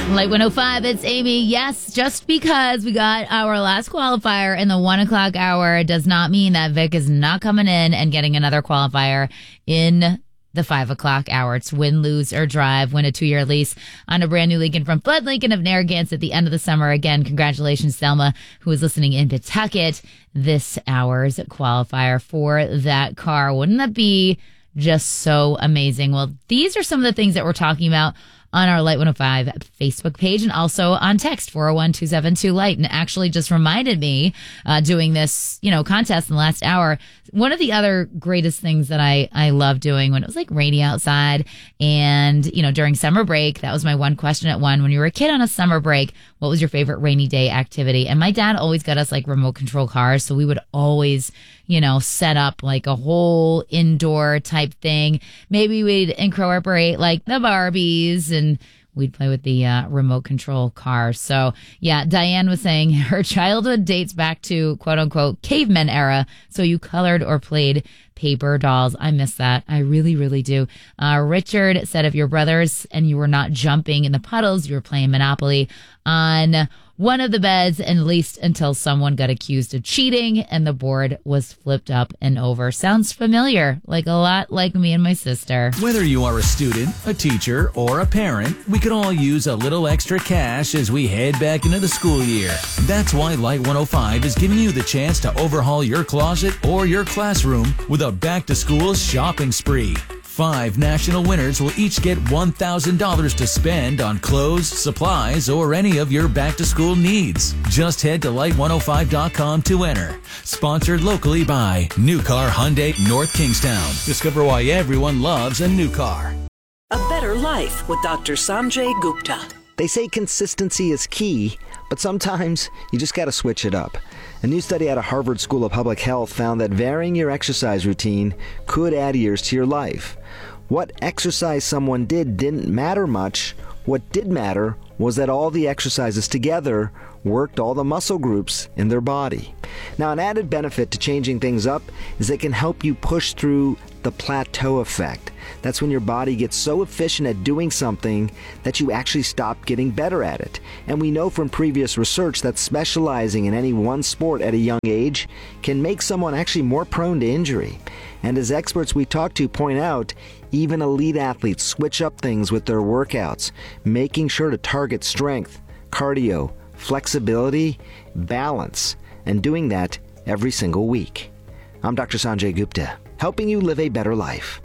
Light 105, it's Amy. Yes, just because we got our last qualifier in the 1 o'clock hour does not mean that Vic is not coming in and getting another qualifier in the 5 o'clock hour. It's win, lose, or drive. Win a 2-year lease on a brand new Lincoln from Flood Lincoln of Narragansett at the end of the summer. Again, congratulations, Selma, who is listening in Pawtucket. This hour's qualifier for that car. Wouldn't that be just so amazing? Well, these are some of the things that we're talking about on our Light 105 Facebook page and also on text 401-272-LIGHT. And it actually just reminded me doing this, contest in the last hour. One of the other greatest things that I love doing when it was like rainy outside and, during summer break, that was my one question at one. When you were a kid on a summer break, what was your favorite rainy day activity? And my dad always got us like remote control cars. So we would always, set up like a whole indoor type thing. Maybe we'd incorporate like the Barbies and we'd play with the remote control car. So, yeah, Diane was saying her childhood dates back to, quote unquote, caveman era. So you colored or played paper dolls. I miss that. I really, really do. Richard said if your brothers and you were not jumping in the puddles, you were playing Monopoly on one of the beds, at least until someone got accused of cheating and the board was flipped up and over. Sounds familiar, like a lot like me and my sister. Whether you are a student, a teacher, or a parent, we could all use a little extra cash as we head back into the school year. That's why Light 105 is giving you the chance to overhaul your closet or your classroom with a back-to-school shopping spree. 5 national winners will each get $1,000 to spend on clothes, supplies, or any of your back-to-school needs. Just head to light105.com to enter. Sponsored locally by New Car Hyundai North Kingstown. Discover why everyone loves a new car. A Better Life with Dr. Sanjay Gupta. They say consistency is key, but sometimes you just got to switch it up. A new study out of Harvard School of Public Health found that varying your exercise routine could add years to your life. What exercise someone did didn't matter much. What did matter was that all the exercises together worked all the muscle groups in their body. Now, an added benefit to changing things up is they can help you push through the plateau effect. That's when your body gets so efficient at doing something that you actually stop getting better at it. And we know from previous research that specializing in any one sport at a young age can make someone actually more prone to injury. And as experts we talk to point out, even elite athletes switch up things with their workouts, making sure to target strength, cardio, flexibility, balance, and doing that every single week. I'm Dr. Sanjay Gupta, helping you live a better life.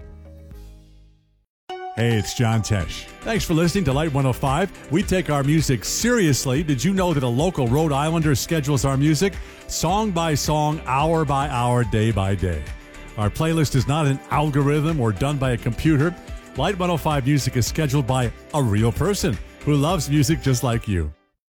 Hey, it's John Tesh. Thanks for listening to Light 105. We take our music seriously. Did you know that a local Rhode Islander schedules our music song by song, hour by hour, day by day? Our playlist is not an algorithm or done by a computer. Light 105 music is scheduled by a real person who loves music just like you.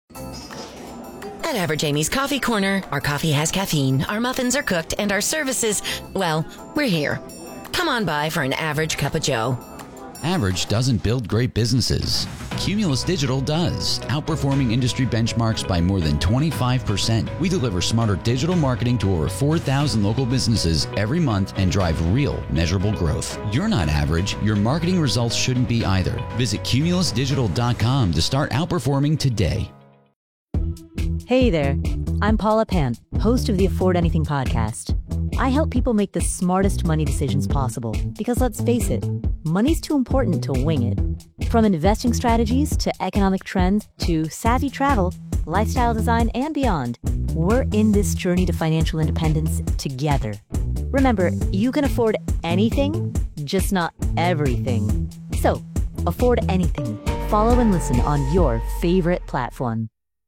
At Average Amy's Coffee Corner, our coffee has caffeine, our muffins are cooked, and our services, well, we're here. Come on by for an average cup of joe. Average doesn't build great businesses. Cumulus Digital does, outperforming industry benchmarks by more than 25%. We deliver smarter digital marketing to over 4,000 local businesses every month and drive real, measurable growth. You're not average. Your marketing results shouldn't be either. Visit cumulusdigital.com to start outperforming today. Hey there, I'm Paula Pant, host of the Afford Anything podcast. I help people make the smartest money decisions possible because let's face it, money's too important to wing it. From investing strategies to economic trends to savvy travel, lifestyle design, and beyond, we're in this journey to financial independence together. Remember, you can afford anything, just not everything. So, afford anything. Follow and listen on your favorite platform.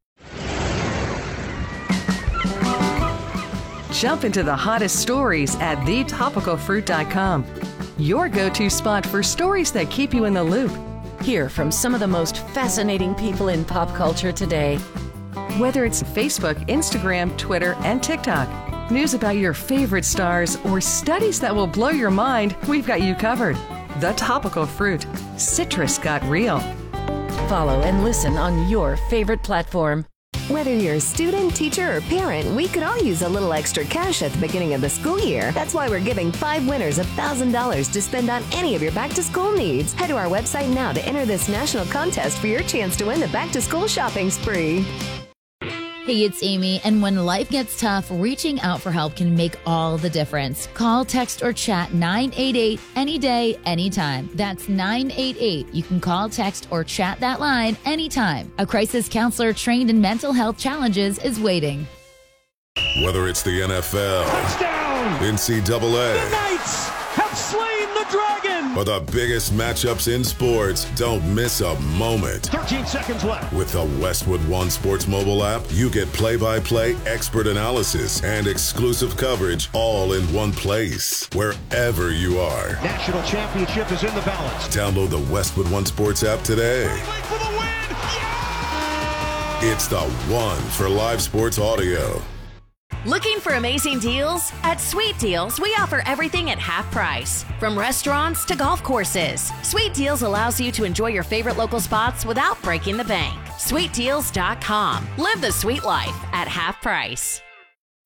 Jump into the hottest stories at thetopicalfruit.com. Your go-to spot for stories that keep you in the loop. Hear from some of the most fascinating people in pop culture today. Whether it's Facebook, Instagram, Twitter, and TikTok, news about your favorite stars, or studies that will blow your mind, we've got you covered. The Topical Fruit. Citrus got real. Follow and listen on your favorite platform. Whether you're a student, teacher, or parent, we could all use a little extra cash at the beginning of the school year. That's why we're giving 5 winners $1,000 to spend on any of your back-to-school needs. Head to our website now to enter this national contest for your chance to win the back-to-school shopping spree. Hey, it's Amy, and when life gets tough, reaching out for help can make all the difference. Call, text, or chat 988 any day, anytime. That's 988. You can call, text, or chat that line anytime. A crisis counselor trained in mental health challenges is waiting. Whether it's the NFL, touchdown, NCAA, the Knights have slain the dragon, or the biggest matchups in sports, don't miss a moment. 13 seconds left. With the Westwood One Sports mobile app, you get play-by-play, expert analysis, and exclusive coverage all in one place, wherever you are. National championship is in the balance. Download the Westwood One Sports app today. For the win! Yeah! It's the one for live sports audio. Looking for amazing deals? At Sweet Deals, we offer everything at half price. From restaurants to golf courses, Sweet Deals allows you to enjoy your favorite local spots without breaking the bank. SweetDeals.com. Live the sweet life at half price.